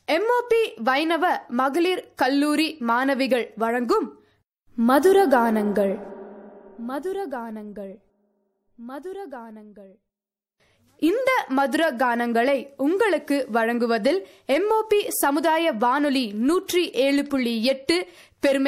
MOP வைணவ மகளிர் கல்லூரி மாணவிகள் வழங்கும் மதுரகானங்கள் மதுரகானங்கள் மதுரகானங்கள். இந்த மதுர கானங்களை உங்களுக்கு வழங்குவதில் எம்ஓபி சமுதாய வானொலி 107.8 பெருமை